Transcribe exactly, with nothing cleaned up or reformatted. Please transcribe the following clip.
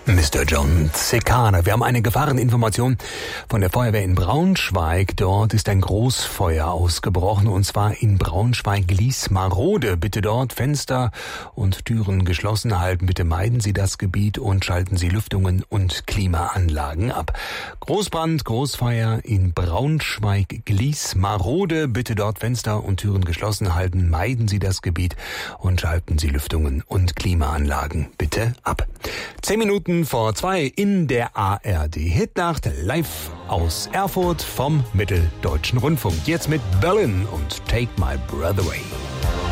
Mister John Cicada. Wir haben eine Gefahreninformation von der Feuerwehr in Braunschweig. Dort ist ein Großfeuer ausgebrochen, und zwar in Braunschweig-Liesmarode. Bitte dort Fenster und Türen geschlossen halten. Bitte meiden Sie das Gebiet und schalten Sie Lüftungen und Klimaanlagen ab. Großbrand, Großfeuer in Braunschweig-Liesmarode. Bitte dort Fenster und Türen geschlossen halten. Meiden Sie das Gebiet und schalten Sie Lüftungen und Klimaanlagen bitte ab. Zehn Minuten vor zwei in der A R D Hitnacht, live aus Erfurt vom Mitteldeutschen Rundfunk. Jetzt mit Berlin und Take My Breath Away.